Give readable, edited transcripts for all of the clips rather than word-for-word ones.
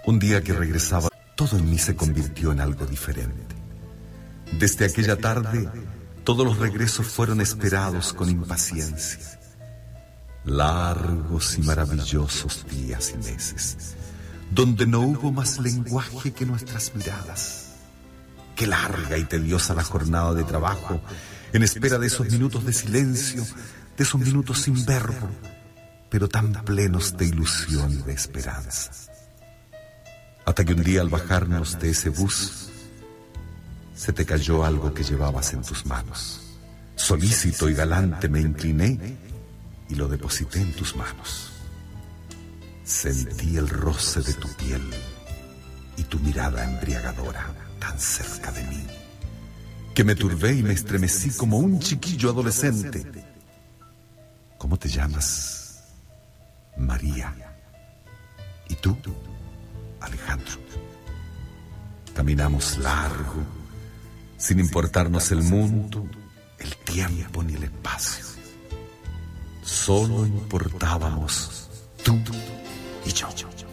Un día que regresaba, todo en mí se convirtió en algo diferente. Desde aquella tarde, todos los regresos fueron esperados con impaciencia. Largos y maravillosos días y meses, donde no hubo más lenguaje que nuestras miradas. Qué larga y tediosa la jornada de trabajo, en espera de esos minutos de silencio, de esos minutos sin verbo, pero tan plenos de ilusión y de esperanza. Hasta que un día, al bajarnos de ese bus, se te cayó algo que llevabas en tus manos. Solícito y galante me incliné y lo deposité en tus manos. Sentí el roce de tu piel y tu mirada embriagadora tan cerca de mí, que me turbé y me estremecí como un chiquillo adolescente. ¿Cómo te llamas? María. ¿Y tú? Alejandro. Caminamos largo, sin importarnos el mundo, el tiempo ni el espacio. Solo importábamos tú y yo.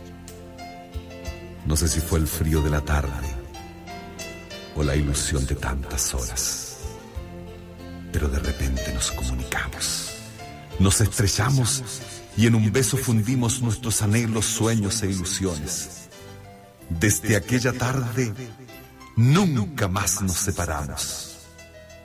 No sé si fue el frío de la tarde o la ilusión de tantas horas, pero de repente nos comunicamos, nos estrechamos y en un beso fundimos nuestros anhelos, sueños e ilusiones. Desde aquella tarde, nunca más nos separamos.